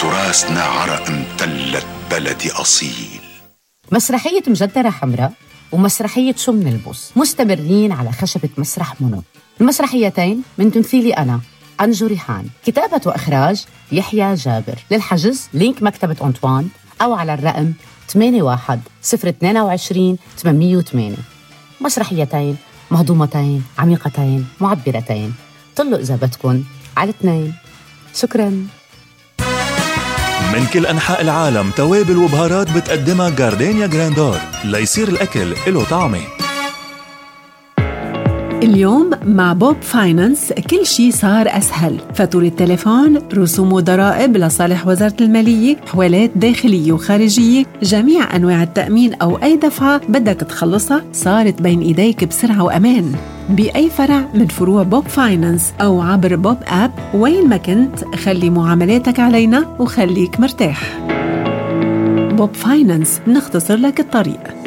تراثنا عرق امتلت بلدي أصيل. مسرحية مجدرة حمراء ومسرحية شو منلبس مستمرين على خشبة مسرح منى. المسرحيتين من تمثيلي أنا أنجو ريحان، كتابة وإخراج يحيى جابر. للحجز لينك مكتبة أنطوان أو على الرقم 81-022-808. مسرحيتين مهضومتين عميقتين معبرتين. طلوا إذا بدكن على 2. شكراً. من كل أنحاء العالم توابل وبهارات بتقدمها جاردينيا جراندور ليصير الأكل له طعمه. اليوم مع بوب فاينانس كل شي صار أسهل. فاتورة التليفون، رسوم وضرائب لصالح وزارة المالية، حوالات داخلية وخارجية، جميع أنواع التأمين أو أي دفعة بدك تخلصها صارت بين إيديك بسرعة وأمان بأي فرع من فروع بوب فاينانس أو عبر بوب آب. وين ما كنت خلي معاملاتك علينا وخليك مرتاح. بوب فاينانس نختصر لك الطريق.